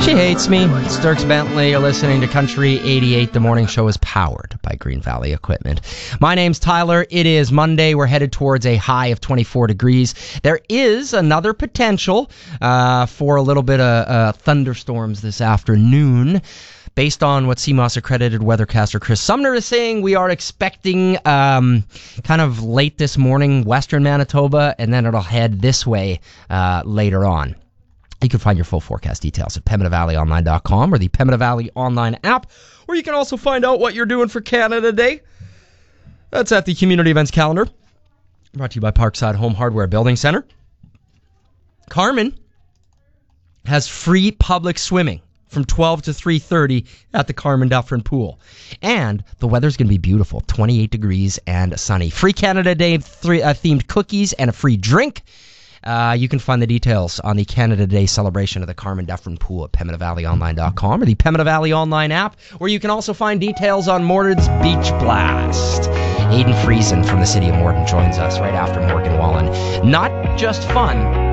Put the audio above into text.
She hates me. It's Dirks Bentley. You're listening to Country 88. The morning show is powered by Green Valley Equipment. My name's Tyler. It is Monday. We're headed towards a high of 24 degrees. There is another potential for a little bit of thunderstorms this afternoon. Based on what CMOS accredited weathercaster Chris Sumner is saying, we are expecting kind of late this morning, western Manitoba, and then it'll head this way later on. You can find your full forecast details at PemmineValleyOnline.com or the Pembina Valley Online app, or you can also find out what you're doing for Canada Day. That's at the Community Events Calendar, brought to you by Parkside Home Hardware Building Center. Carman has free public swimming from 12 to 3:30 at the Carman Dufferin Pool. And the weather's going to be beautiful, 28 degrees and sunny. Free Canada Day themed cookies and a free drink. You can find the details on the Canada Day celebration of the Carman Dufferin Pool at PembinaValleyOnline.com or the Pembina Valley Online app, where you can also find details on Mordred's Beach Blast. Aidan Friesen from the city of Morden joins us right after Morgan Wallen. Not just fun,